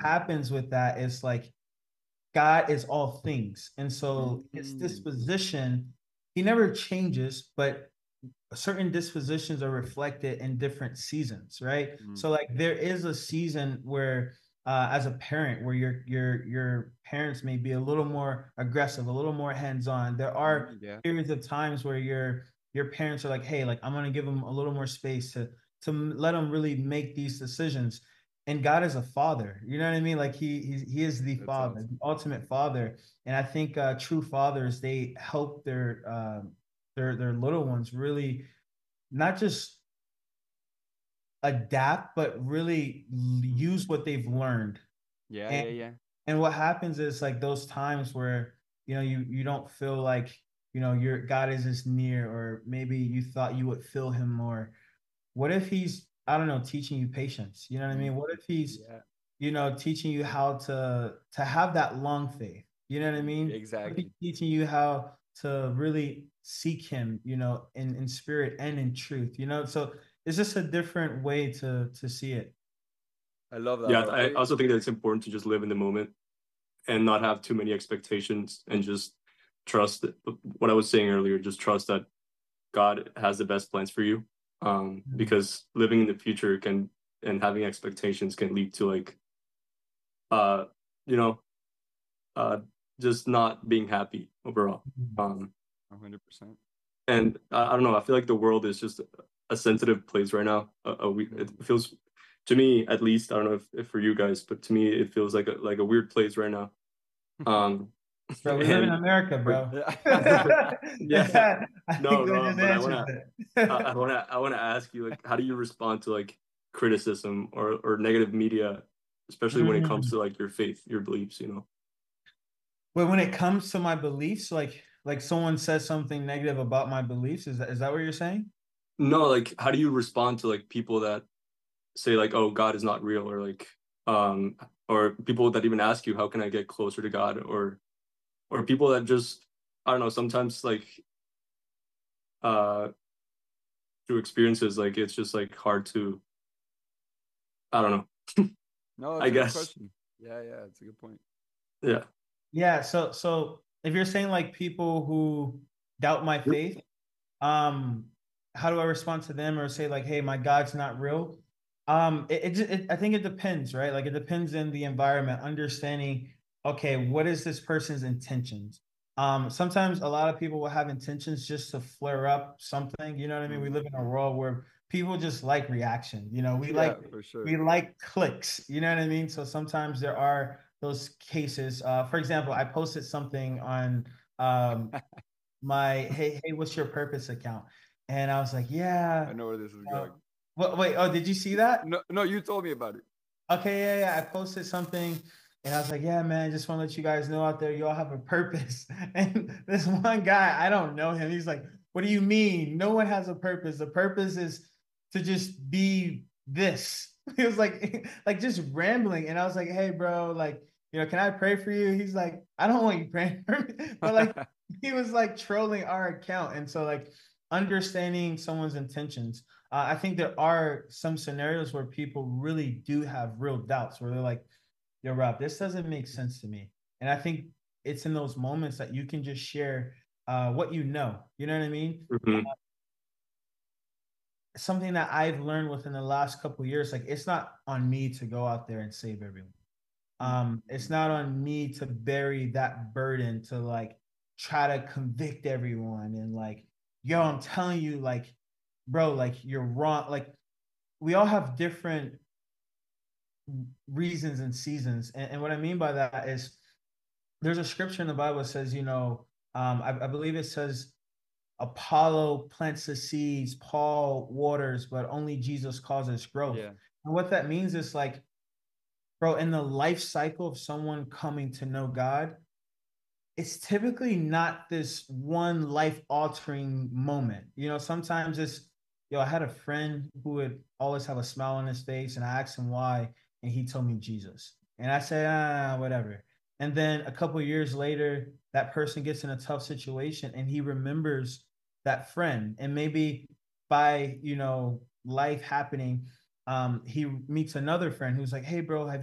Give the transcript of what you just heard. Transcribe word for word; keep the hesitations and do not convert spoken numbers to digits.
happens with that is like God is all things. And so his Mm. disposition, he never changes, but certain dispositions are reflected in different seasons, right? Mm. So like there is a season where uh, as a parent where your your your parents may be a little more aggressive, a little more hands-on. There are Mm, yeah. periods of times where your your parents are like, hey, like I'm gonna give them a little more space to to let them really make these decisions. And God is a father, you know what I mean? Like he he, he is the That's father, awesome. the ultimate father. And I think uh, true fathers, they help their uh, their their little ones really not just adapt, but really Mm. use what they've learned. Yeah, And yeah, yeah. and what happens is like those times where you know you you don't feel like you know your God is as near, or maybe you thought you would feel him more. What if he's, I don't know, teaching you patience? You know what I Mm. mean? What if he's, Yeah, you know, teaching you how to to have that long faith? You know what I mean? What if he's exactly. teaching you how to really seek him, you know, in in spirit and in truth, you know? So it's just a different way to to see it. I love that, Yeah, bro. I I also think that it's important to just live in the moment and not have too many expectations and just trust that, what I was saying earlier, just trust that God has the best plans for you. Um, Mhm. because living in the future can and having expectations can lead to like uh you know uh just not being happy overall. Um one hundred percent. and I, I don't know, I feel like the world is just a sensitive place right now. Uh, uh, we, it Mm. feels to me at least, I don't know if, if for you guys, but to me it feels like a like a weird place right now. Um Bro, we live in and America, like bro. Yeah. yeah, I no, think that no, just but I answers wanna I, it. I wanna I wanna ask you, like, how do you respond to like criticism or or negative media, especially when it comes Mm. to like your faith, your beliefs, you know? But when it comes to my beliefs, like like someone says something negative about my beliefs, is that is that what you're saying? No, like how do you respond to like people that say like, oh, God is not real, or like um or people that even ask you how can I get closer to God, or or people that just, I don't know, sometimes like uh through experiences like it's just like hard to, I don't know. No, I it's a good guess. question. Yeah, yeah, it's a good point. Yeah. Yeah, so so if you're saying like people who doubt my faith, um, how do I respond to them or say like, hey, my God's not real? Um, it, it, it I think it depends, right? Like it depends in the environment, understanding, okay, what is this person's intentions? Um, sometimes a lot of people will have intentions just to flare up something. You know what I mean? We Mm. live in a world where people just like reaction. You know, we Yeah, like for we sure. like clicks. You know what I mean? So sometimes there are those cases. Uh, for example, I posted something on um my hey hey what's your purpose account, and I was like, I yeah. know where this is Uh, going. wait, wait, oh, did you see that? No, no, you told me about it. Okay, yeah, yeah. I posted something and I was like, yeah, man, just want to let you guys know out there, you all have a purpose. And this one guy, I don't know him. He's like, what do you mean? No one has a purpose. The purpose is to just be this. He was like, like just rambling. And I was like, hey, bro, like, you know, can I pray for you? He's like, I don't want you praying for me. But like, he was like trolling our account. And so, like, understanding someone's intentions, uh, I think there are some scenarios where people really do have real doubts where they're like, yo, Rob, this doesn't make sense to me. And I think it's in those moments that you can just share uh, what you know. You know what I mean? Hmm. Something that I've learned within the last couple of years, like it's not on me to go out there and save everyone. Um, it's Mm. not on me to bury that burden to like try to convict everyone and like, yo, I'm telling you, like, bro, like you're wrong. Like we all have different reasons and seasons. And, and what I mean by that is there's a scripture in the Bible that says, you know, um, I, I believe it says Apollo plants the seeds, Paul waters, but only Jesus causes growth. Yeah. And what that means is like, bro, in the life cycle of someone coming to know God, it's typically not this one life altering moment. You know, sometimes it's, yo, I had a friend who would always have a smile on his face, and I asked him why, and he told me Jesus. And I said, ah, whatever. And then a couple of years later, that person gets in a tough situation and he remembers that friend. And maybe by, you know, life happening, um, he meets another friend who's like, hey, bro, have